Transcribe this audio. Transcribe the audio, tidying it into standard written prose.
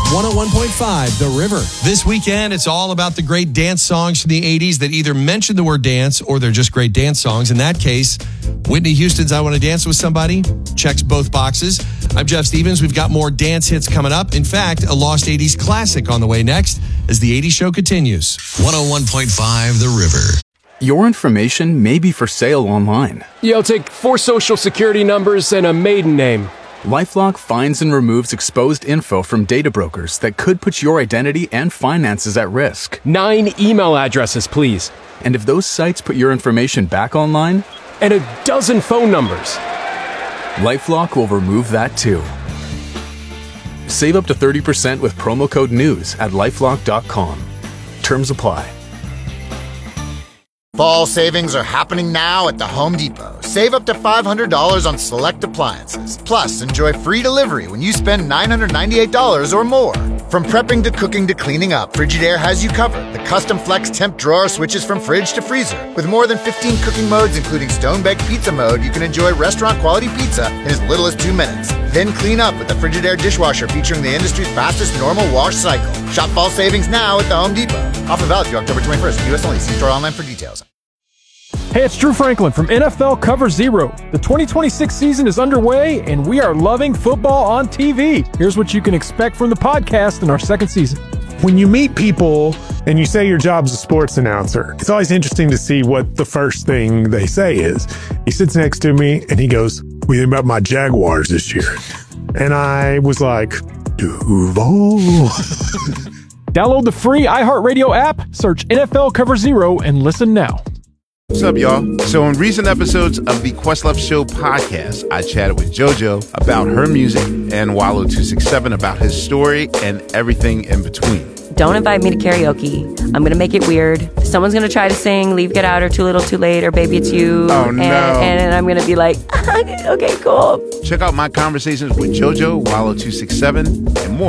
101.5 The River. This weekend, it's all about the great dance songs from the 80s that either mention the word dance or they're just great dance songs. In that case, Whitney Houston's I Want to Dance With Somebody checks both boxes. I'm Jeff Stevens. We've got more dance hits coming up. In fact, a lost 80s classic on the way next as the 80s show continues. 101.5 The River. Your information may be for sale online. I'll take 4 social security numbers and a maiden name. LifeLock finds and removes exposed info from data brokers that could put your identity and finances at risk. 9 email addresses, please. And if those sites put your information back online, and a dozen phone numbers. LifeLock will remove that too. Save up to 30% with promo code NEWS at LifeLock.com. Terms apply. Fall savings are happening now at the Home Depot. Save up to $500 on select appliances. Plus, enjoy free delivery when you spend $998 or more. From prepping to cooking to cleaning up, Frigidaire has you covered. The custom flex temp drawer switches from fridge to freezer. With more than 15 cooking modes, including stone-baked pizza mode, you can enjoy restaurant-quality pizza in as little as 2 minutes. Then clean up with the Frigidaire dishwasher featuring the industry's fastest normal wash cycle. Shop fall savings now at the Home Depot. Offer valid through October 21st. U.S. only. See store online for details. Hey, it's Drew Franklin from NFL Cover Zero. The 2026 season is underway, and we are loving football on TV. Here's what you can expect from the podcast in our second season. When you meet people and you say your job's a sports announcer, it's always interesting to see what the first thing they say is. He sits next to me and he goes, "What do you think about my Jaguars this year?" And I was like, Duval. Download the free iHeartRadio app, search NFL Cover Zero, and listen now. What's up, y'all? So in recent episodes of the Questlove Show podcast, I chatted with JoJo about her music and Wallow267 about his story and everything in between. Don't invite me to karaoke. I'm going to make it weird. Someone's going to try to sing Leave, Get Out, or Too Little, Too Late, or Baby It's You. Oh, no. And I'm going to be like, okay, cool. Check out my conversations with JoJo, Wallow267, and more